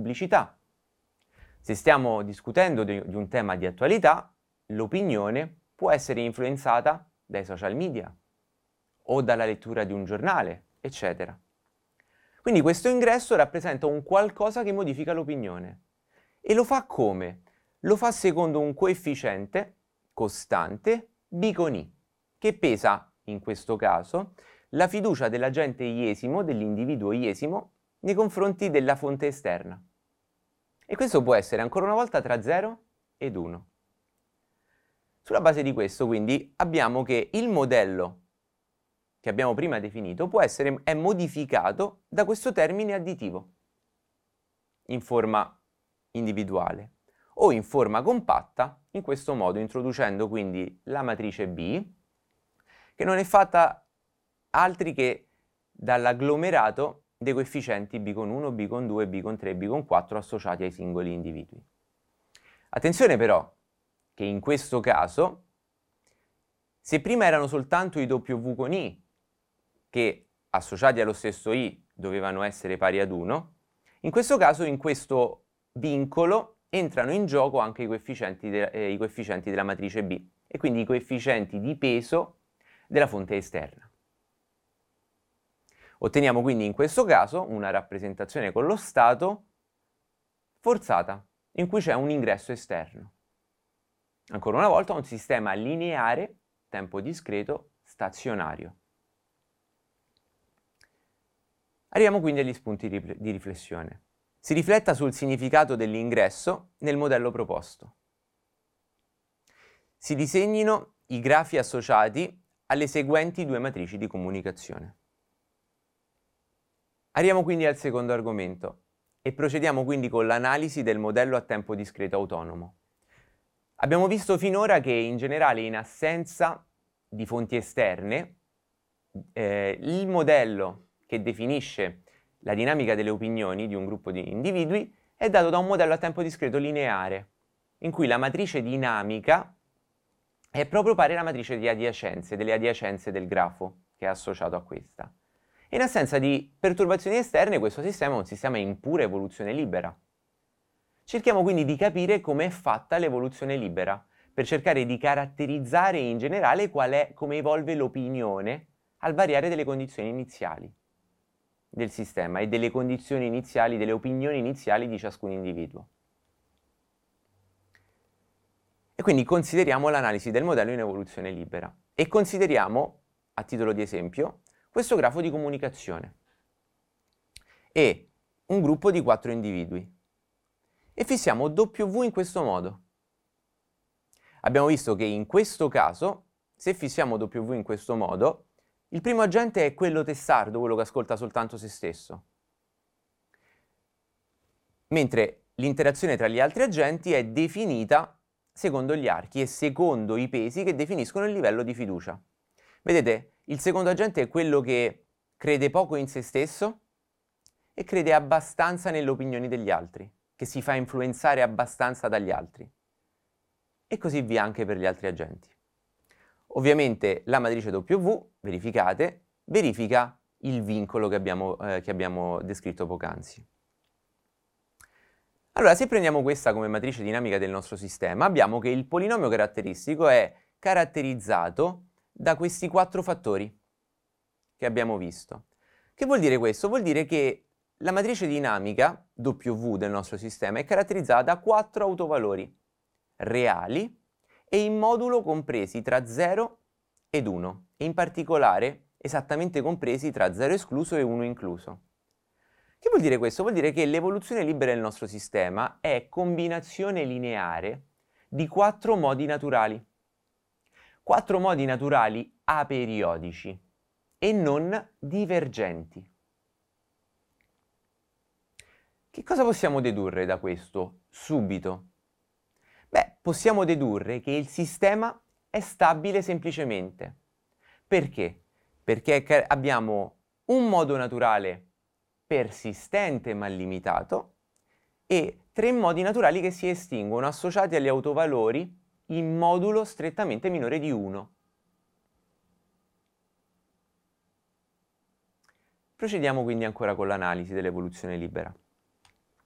pubblicità. Se stiamo discutendo di un tema di attualità, l'opinione può essere influenzata dai social media o dalla lettura di un giornale, eccetera. Quindi questo ingresso rappresenta un qualcosa che modifica l'opinione. E lo fa come? Lo fa secondo un coefficiente costante B con I, che pesa, in questo caso, la fiducia dell'agente iesimo, dell'individuo iesimo, nei confronti della fonte esterna. E questo può essere ancora una volta tra 0 ed 1. Sulla base di questo, quindi, abbiamo che il modello che abbiamo prima definito è modificato da questo termine additivo, in forma individuale, o in forma compatta, in questo modo, introducendo quindi la matrice B, che non è fatta altri che dall'agglomerato dei coefficienti B con 1, B con 2, B con 3, B con 4 associati ai singoli individui. Attenzione però, che in questo caso, se prima erano soltanto i W con I, che associati allo stesso I dovevano essere pari ad 1, in questo caso, in questo vincolo, entrano in gioco anche i coefficienti della matrice B, e quindi i coefficienti di peso della fonte esterna. Otteniamo quindi in questo caso una rappresentazione con lo stato forzata, in cui c'è un ingresso esterno. Ancora una volta un sistema lineare, tempo discreto, stazionario. Arriviamo quindi agli spunti di riflessione. Si rifletta sul significato dell'ingresso nel modello proposto. Si disegnino i grafi associati alle seguenti due matrici di comunicazione. Arriviamo quindi al secondo argomento e procediamo quindi con l'analisi del modello a tempo discreto autonomo. Abbiamo visto finora che in generale, in assenza di fonti esterne, il modello che definisce la dinamica delle opinioni di un gruppo di individui è dato da un modello a tempo discreto lineare, in cui la matrice dinamica è proprio pari alla matrice di adiacenze, delle adiacenze del grafo che è associato a questa. In assenza di perturbazioni esterne, questo sistema è un sistema in pura evoluzione libera. Cerchiamo quindi di capire come è fatta l'evoluzione libera, per cercare di caratterizzare in generale come evolve l'opinione al variare delle condizioni iniziali del sistema e delle condizioni iniziali, delle opinioni iniziali di ciascun individuo. E quindi consideriamo l'analisi del modello in evoluzione libera e consideriamo, a titolo di esempio, questo grafo di comunicazione e un gruppo di 4 individui e fissiamo W in questo modo. Abbiamo visto che in questo caso, se fissiamo W in questo modo, il primo agente è quello testardo, quello che ascolta soltanto se stesso, mentre l'interazione tra gli altri agenti è definita secondo gli archi e secondo i pesi che definiscono il livello di fiducia. Vedete, il secondo agente è quello che crede poco in se stesso e crede abbastanza nelle opinioni degli altri, che si fa influenzare abbastanza dagli altri. E così via anche per gli altri agenti. Ovviamente la matrice W, verificate, verifica il vincolo che abbiamo descritto poc'anzi. Allora, se prendiamo questa come matrice dinamica del nostro sistema, abbiamo che il polinomio caratteristico è caratterizzato da questi 4 fattori che abbiamo visto. Che vuol dire questo? Vuol dire che la matrice dinamica W del nostro sistema è caratterizzata da 4 autovalori reali e in modulo compresi tra 0 ed 1, e in particolare esattamente compresi tra 0 escluso e 1 incluso. Che vuol dire questo? Vuol dire che l'evoluzione libera del nostro sistema è combinazione lineare di 4 modi naturali. 4 modi naturali aperiodici e non divergenti. Che cosa possiamo dedurre da questo subito? Beh, possiamo dedurre che il sistema è stabile semplicemente. Perché? Perché abbiamo un modo naturale persistente ma limitato e 3 modi naturali che si estinguono associati agli autovalori in modulo strettamente minore di 1. Procediamo quindi ancora con l'analisi dell'evoluzione libera.